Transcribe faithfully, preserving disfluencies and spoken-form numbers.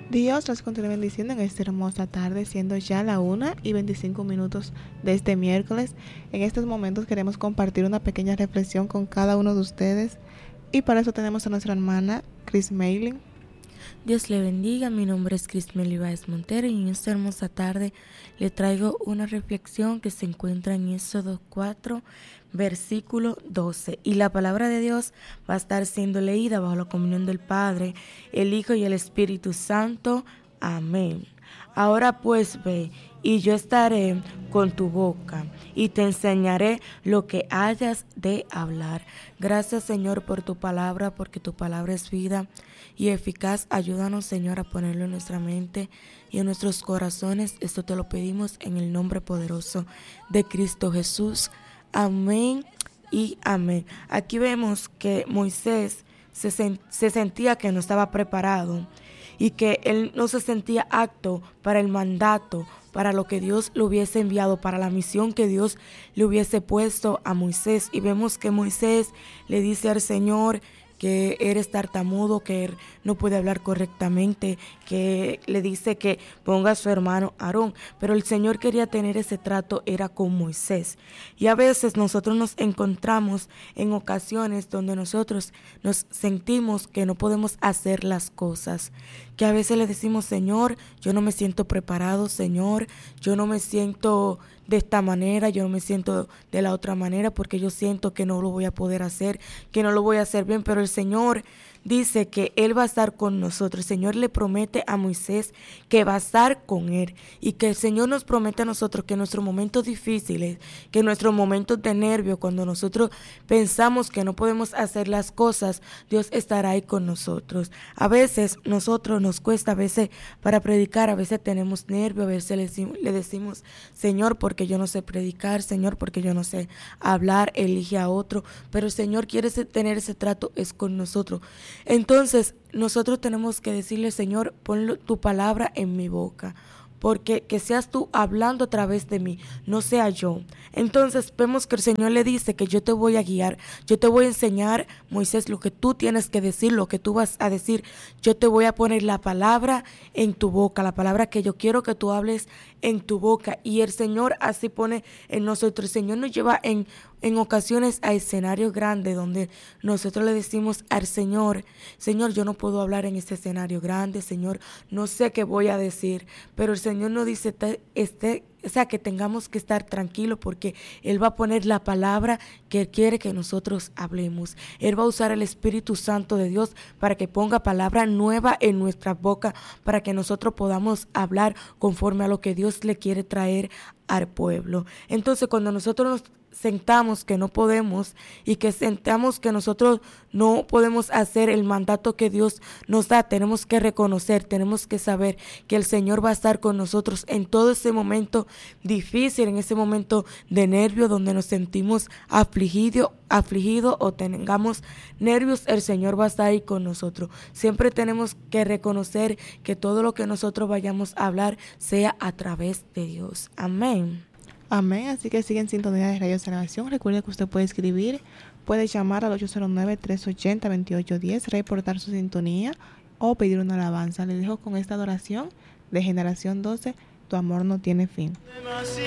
Dios nos continúe bendiciendo en esta hermosa tarde, siendo ya la una y veinticinco minutos de este miércoles. En estos momentos queremos compartir una pequeña reflexión con cada uno de ustedes y para eso tenemos a nuestra hermana Chris Mailing. Dios le bendiga, mi nombre es Crismel Ibáez Montero y en esta hermosa tarde le traigo una reflexión que se encuentra en Éxodo cuatro, versículo doce. Y la palabra de Dios va a estar siendo leída bajo la comunión del Padre, el Hijo y el Espíritu Santo. Amén. Ahora pues ve, y yo estaré con tu boca, y te enseñaré lo que hayas de hablar. Gracias, Señor, por tu palabra, porque tu palabra es vida y eficaz. Ayúdanos, Señor, a ponerlo en nuestra mente y en nuestros corazones. Esto te lo pedimos en el nombre poderoso de Cristo Jesús. Amén y amén. Aquí vemos que Moisés se, sen- se sentía que no estaba preparado y que él no se sentía apto para el mandato, para lo que Dios le hubiese enviado, para la misión que Dios le hubiese puesto a Moisés. Y vemos que Moisés le dice al Señor que eres tartamudo, que él no puede hablar correctamente, que le dice que ponga a su hermano Aarón, pero el Señor quería tener ese trato, era con Moisés. Y a veces nosotros nos encontramos en ocasiones donde nosotros nos sentimos que no podemos hacer las cosas, que a veces le decimos, Señor, yo no me siento preparado, Señor, yo no me siento de esta manera, yo no me siento de la otra manera porque yo siento que no lo voy a poder hacer, que no lo voy a hacer bien, pero el Señor dice que Él va a estar con nosotros. El Señor le promete a Moisés que va a estar con Él y que el Señor nos promete a nosotros que en nuestros momentos difíciles, que en nuestros momentos de nervio, cuando nosotros pensamos que no podemos hacer las cosas, Dios estará ahí con nosotros. A veces nosotros nos cuesta, a veces para predicar, a veces tenemos nervio, a veces le decimos, le decimos Señor, porque yo no sé predicar, Señor, porque yo no sé hablar, elige a otro, pero el Señor quiere tener ese trato, es con nosotros. Entonces, nosotros tenemos que decirle, Señor, pon tu palabra en mi boca, porque que seas tú hablando a través de mí, no sea yo. Entonces vemos que el Señor le dice que yo te voy a guiar, yo te voy a enseñar, Moisés, lo que tú tienes que decir, lo que tú vas a decir. Yo te voy a poner la palabra en tu boca, la palabra que yo quiero que tú hables en tu boca. Y el Señor así pone en nosotros. El Señor nos lleva en En ocasiones a escenarios grandes donde nosotros le decimos al Señor, Señor, yo no puedo hablar en este escenario grande, Señor, no sé qué voy a decir, pero el Señor nos dice, este, o sea, que tengamos que estar tranquilos porque Él va a poner la palabra que Él quiere que nosotros hablemos. Él va a usar el Espíritu Santo de Dios para que ponga palabra nueva en nuestra boca, para que nosotros podamos hablar conforme a lo que Dios le quiere traer al pueblo. Entonces, cuando nosotros nos sentamos que no podemos y que sentamos que nosotros no podemos hacer el mandato que Dios nos da, tenemos que reconocer, tenemos que saber que el Señor va a estar con nosotros en todo ese momento difícil, en ese momento de nervio donde nos sentimos afligidos afligido o tengamos nervios, el Señor va a estar ahí con nosotros. Siempre tenemos que reconocer que todo lo que nosotros vayamos a hablar sea a través de Dios. Amén. Amén, así que sigue en sintonía de Radio Salvación. Recuerde que usted puede escribir, puede llamar al ocho cero nueve, tres ocho cero, dos ocho uno cero, reportar su sintonía o pedir una alabanza. Le dejo con esta adoración de Generación doce, Tu amor no tiene fin.